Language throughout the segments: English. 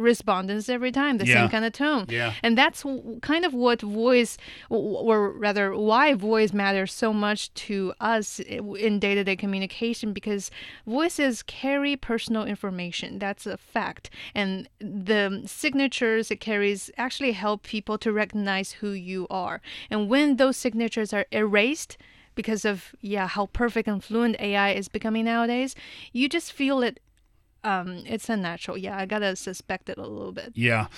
respondents every time, the same kind of tone. Yeah. And that's kind of what voice, or rather why voice matters so much to us in day-to-day communication, because voices carry personal information. That's a fact. And the signatures it carries actually help people to recognize who you are. And when those signatures are erased because of how perfect and fluent AI is becoming nowadays, you just feel it. It's unnatural. Yeah, I gotta suspect it a little bit. Yeah.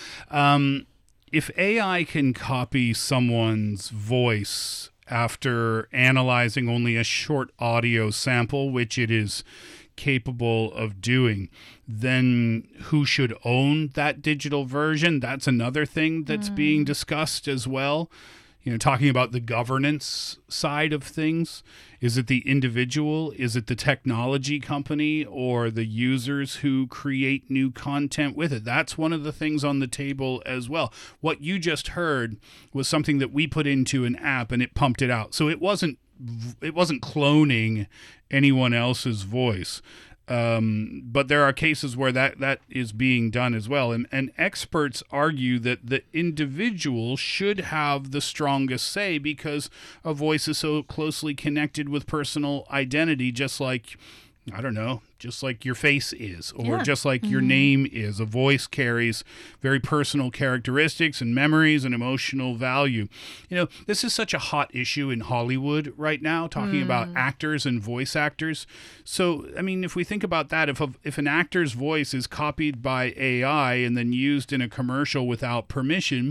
If AI can copy someone's voice after analyzing only a short audio sample, which it is capable of doing, then who should own that digital version? That's another thing that's being discussed as well. Talking about the governance side of things. Is it the individual? Is it the technology company or the users who create new content with it? That's one of the things on the table as well. What you just heard was something that we put into an app and it pumped it out. So it wasn't cloning anyone else's voice. But there are cases where that is being done as well. And experts argue that the individual should have the strongest say because a voice is so closely connected with personal identity, just like your face is, or just like your name is. A voice carries very personal characteristics and memories and emotional value. This is such a hot issue in Hollywood right now, talking about actors and voice actors. So, if we think about that, if an actor's voice is copied by AI and then used in a commercial without permission,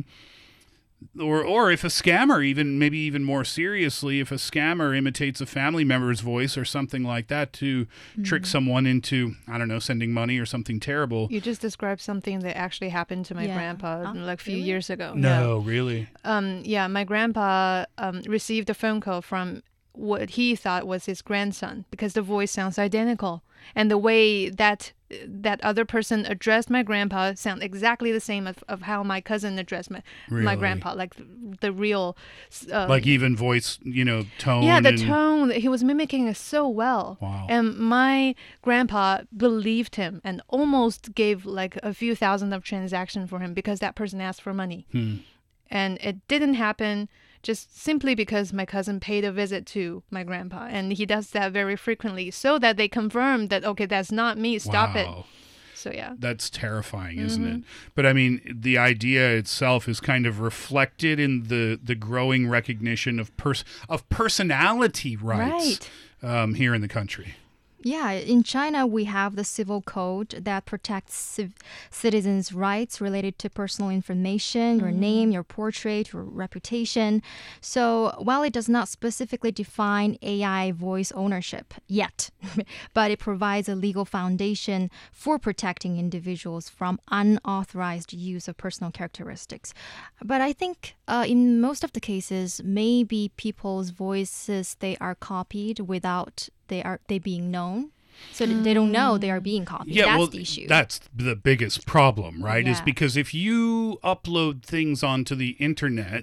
or if a scammer, maybe even more seriously, if a scammer imitates a family member's voice or something like that to trick someone into, sending money or something terrible. You just described something that actually happened to my grandpa a few years ago. No, really? My grandpa received a phone call from what he thought was his grandson because the voice sounds identical. And the way that other person addressed my grandpa sound exactly the same of how my cousin addressed my grandpa, like the real... like even voice, tone. Yeah, the tone. He was mimicking it so well. Wow. And my grandpa believed him and almost gave like a few thousand of transaction for him because that person asked for money. And it didn't happen just simply because my cousin paid a visit to my grandpa. And he does that very frequently so that they confirm that, okay, that's not me. Stop it. So, yeah. That's terrifying, isn't it? But, the idea itself is kind of reflected in the growing recognition of personality rights here in the country. Yeah, in China, we have the civil code that protects citizens' rights related to personal information, your name, your portrait, your reputation. So while it does not specifically define AI voice ownership yet, but it provides a legal foundation for protecting individuals from unauthorized use of personal characteristics. But I think in most of the cases, maybe people's voices, they are copied without they being known. So they don't know they are being copied. Yeah, that's the issue. That's the biggest problem, right? Yeah. Is because if you upload things onto the internet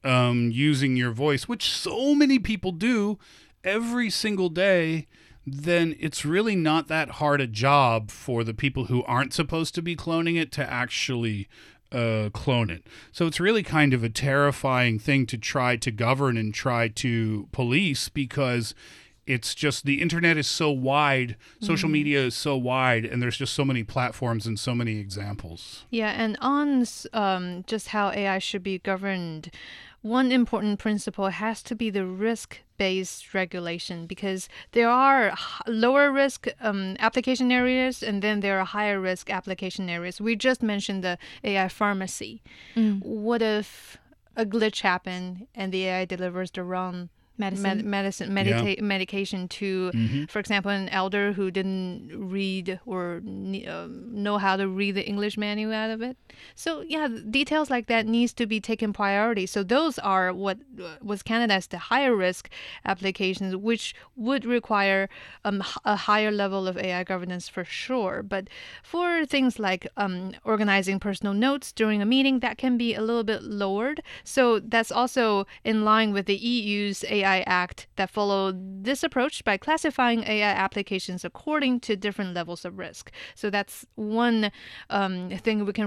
using your voice, which so many people do every single day, then it's really not that hard a job for the people who aren't supposed to be cloning it to actually clone it. So it's really kind of a terrifying thing to try to govern and try to police, because it's just the internet is so wide, social media is so wide, and there's just so many platforms and so many examples. Yeah, and on just how AI should be governed, one important principle has to be the risk-based regulation, because there are lower risk application areas and then there are higher risk application areas. We just mentioned the AI pharmacy. What if a glitch happened and the AI delivers the wrong medication to, for example, an elder who didn't read or know how to read the English manual out of it. So yeah, details like that needs to be taken priority. So those are what was counted as the higher risk applications, which would require a higher level of AI governance for sure. But for things like organizing personal notes during a meeting, that can be a little bit lowered. So that's also in line with the EU's AI Act that followed this approach by classifying AI applications according to different levels of risk. So that's one thing we can